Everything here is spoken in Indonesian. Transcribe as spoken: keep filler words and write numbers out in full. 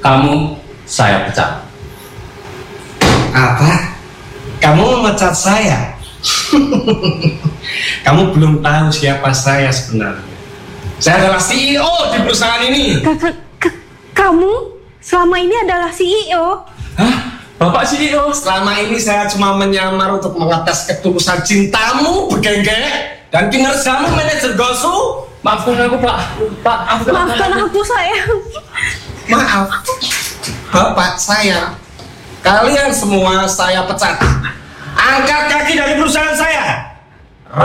Kamu saya pecat. Apa? Kamu memecat saya? Kamu belum tahu siapa saya sebenarnya. Saya adalah C E O di perusahaan ini. Kamu selama ini adalah C E O? Hah? Bapak C E O? Selama ini saya cuma menyamar untuk mengetes ketulusan cintamu, Begengge, dan kinerjamu manajer Gosu. Maafkan aku, Pak. Pak, maafkan aku, sayang. Maaf, Bapak saya. Kalian semua saya pecat. Angkat kaki dari perusahaan saya.